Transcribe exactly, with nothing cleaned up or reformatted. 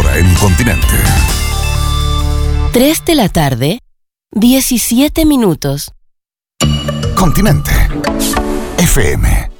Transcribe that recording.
hora en Continente. tres de la tarde, diecisiete minutos. Continente F M.